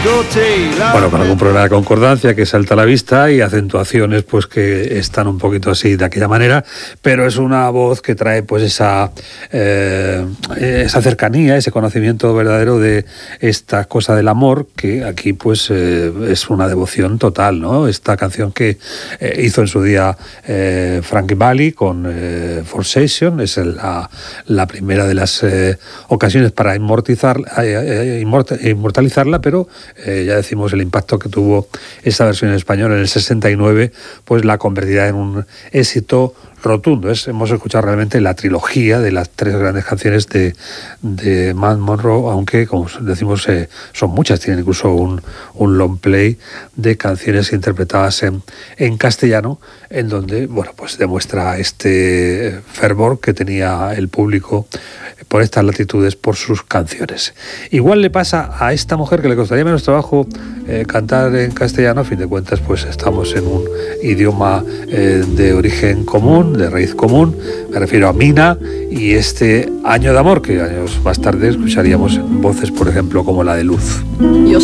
Bueno, con algún problema de concordancia que salta a la vista y acentuaciones pues que están un poquito así de aquella manera, pero es una voz que trae pues esa cercanía, ese conocimiento verdadero de esta cosa del amor, que aquí pues es una devoción total, ¿no? Esta canción que hizo en su día Frankie Valli con Forsaken, es la primera de las ocasiones para inmortalizarla, pero ya decimos el impacto que tuvo esa versión en español en el 69, pues la convertirá en un éxito rotundo. Hemos escuchado realmente la trilogía de las tres grandes canciones de Matt Monro, aunque, como decimos, son muchas. Tienen incluso un long play de canciones interpretadas en castellano, en donde, bueno, pues demuestra este fervor que tenía el público por estas latitudes, por sus canciones. Igual le pasa a esta mujer, que le costaría menos trabajo cantar en castellano. A fin de cuentas, pues estamos en un idioma de origen común, de raíz común. Me refiero a Mina y este Año de Amor, que años más tarde escucharíamos en voces, por ejemplo, como la de Luz.